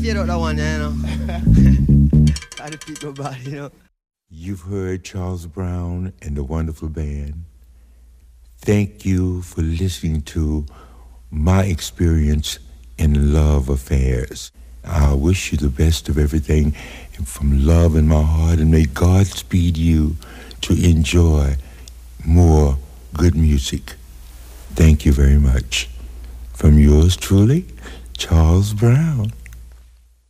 fade out that one, you know. I repeat my body, you know. You've heard Charles Brown and the wonderful band. Thank you for listening to my experience in love affairs. I wish you the best of everything and from love in my heart, and may God speed you to enjoy more good music. Thank you very much. From yours truly, Charles Brown.